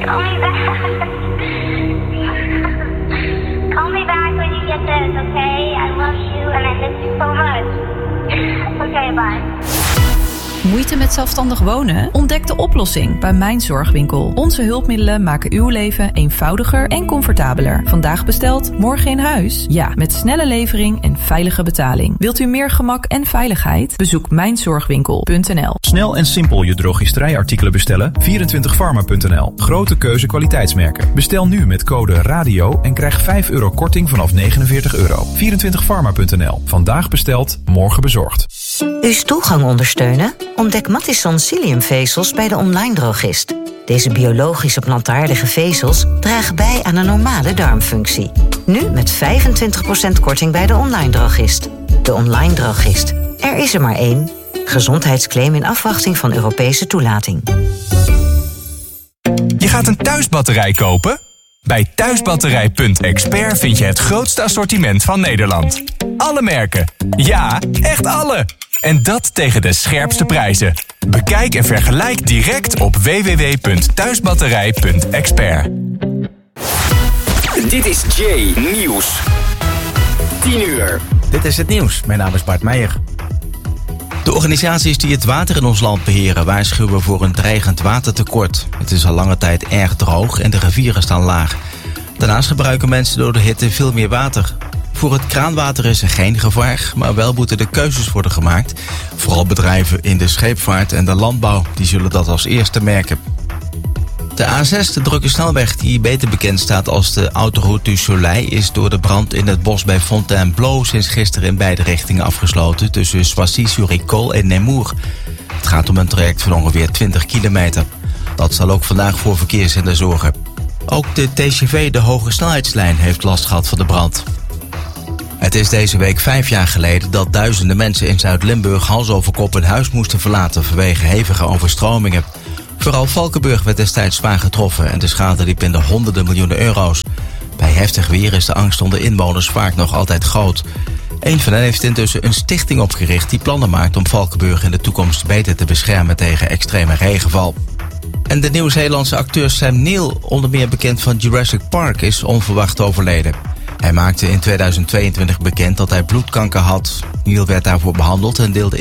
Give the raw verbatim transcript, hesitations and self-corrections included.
Call me back. Call me back when you get this, okay? I love you and I miss you so much. Okay, bye. Moeite met zelfstandig wonen? Ontdek de oplossing bij Mijn Zorgwinkel. Onze hulpmiddelen maken uw leven eenvoudiger en comfortabeler. Vandaag besteld, morgen in huis? Ja, met snelle levering en veilige betaling. Wilt u meer gemak en veiligheid? Bezoek mijn zorgwinkel punt n l. Snel en simpel je drogisterijartikelen bestellen? vierentwintig pharma punt n l. Grote keuze kwaliteitsmerken. Bestel nu met code RADIO en krijg vijf euro korting vanaf negenenveertig euro. vierentwintig pharma punt n l. Vandaag besteld, morgen bezorgd. Uw stoelgang ondersteunen? Ontdek Matisson Psylliumvezels bij de online drogist. Deze biologische plantaardige vezels dragen bij aan een normale darmfunctie. Nu met vijfentwintig procent korting bij de online drogist. De online drogist. Er is er maar één. Gezondheidsclaim in afwachting van Europese toelating. Je gaat een thuisbatterij kopen? Bij thuisbatterij punt expert vind je het grootste assortiment van Nederland. Alle merken. Ja, echt alle. En dat tegen de scherpste prijzen. Bekijk en vergelijk direct op w w w punt thuisbatterij punt expert. Dit is J Nieuws. tien uur. Dit is het nieuws. Mijn naam is Bart Meijer. De organisaties die het water in ons land beheren waarschuwen voor een dreigend watertekort. Het is al lange tijd erg droog en de rivieren staan laag. Daarnaast gebruiken mensen door de hitte veel meer water. Voor het kraanwater is er geen gevaar, maar wel moeten de keuzes worden gemaakt. Vooral bedrijven in de scheepvaart en de landbouw, die zullen dat als eerste merken. De A zes, de drukke snelweg die beter bekend staat als de Autoroute du Soleil, is door de brand in het bos bij Fontainebleau sinds gisteren in beide richtingen afgesloten tussen Soissy-sur-École en Nemours. Het gaat om een traject van ongeveer twintig kilometer. Dat zal ook vandaag voor verkeershinder zorgen. Ook de T G V, de hoge snelheidslijn, heeft last gehad van de brand. Het is deze week vijf jaar geleden dat duizenden mensen in Zuid-Limburg hals over kop hun huis moesten verlaten vanwege hevige overstromingen. Vooral Valkenburg werd destijds zwaar getroffen en de schade liep in de honderden miljoenen euro's. Bij heftig weer is de angst onder inwoners vaak nog altijd groot. Een van hen heeft intussen een stichting opgericht die plannen maakt om Valkenburg in de toekomst beter te beschermen tegen extreme regenval. En de Nieuw-Zeelandse acteur Sam Neill, onder meer bekend van Jurassic Park, is onverwacht overleden. Hij maakte in tweeduizend tweeëntwintig bekend dat hij bloedkanker had. Neill werd daarvoor behandeld en deelde